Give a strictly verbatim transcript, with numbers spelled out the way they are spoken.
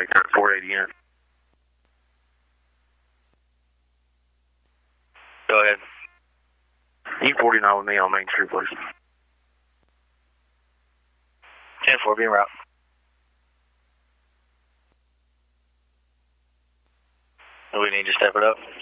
make that four eighty in. Go ahead. E forty-nine with me on Main Street, please. ten four, be en route. We need to step it up.